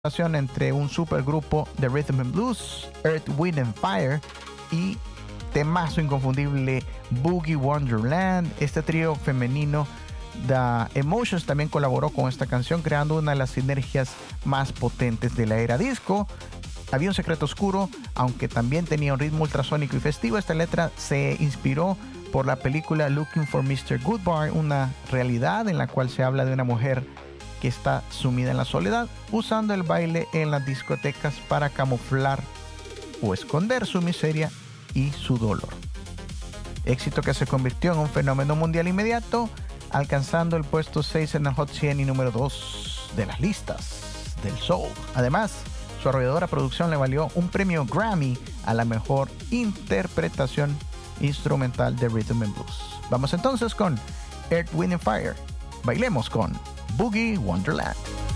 entre un supergrupo de Rhythm and Blues, Earth, Wind and Fire, y temazo inconfundible Boogie Wonderland. Este trío femenino The Emotions también colaboró con esta canción, creando una de las sinergias más potentes de la era disco. Había un secreto oscuro, aunque también tenía un ritmo ultrasónico y festivo. Esta letra se inspiró por la película Looking for Mr. Goodbar, una realidad en la cual se habla de una mujer que está sumida en la soledad, usando el baile en las discotecas para camuflar o esconder su miseria y su dolor. Éxito que se convirtió en un fenómeno mundial inmediato, alcanzando el puesto 6 en el Hot 100 y número 2 de las listas del soul. Además, su arrolladora producción le valió un premio Grammy a la mejor interpretación instrumental de Rhythm and Blues. Vamos entonces con Earth, Wind and Fire. Bailemos con Boogie Wonderland.